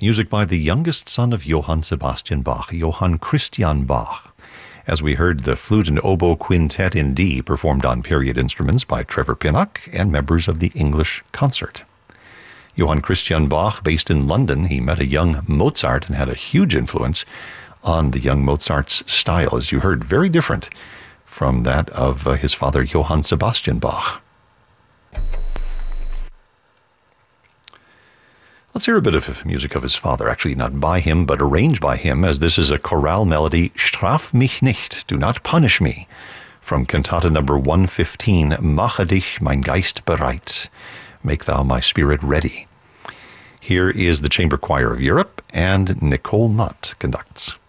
Music by the youngest son of Johann Sebastian Bach, Johann Christian Bach. As we heard, the flute and oboe quintet in D performed on period instruments by Trevor Pinnock and members of the English Concert. Johann Christian Bach, based in London, he met a young Mozart and had a huge influence on the young Mozart's style, as you heard, very different from that of his father Johann Sebastian Bach. Let's hear a bit of music of his father, actually not by him, but arranged by him, as this is a chorale melody, Straf mich nicht, do not punish me, from Cantata number 115, Mache dich mein Geist bereit, make thou my spirit ready. Here is the Chamber Choir of Europe, and Nicole Nutt conducts.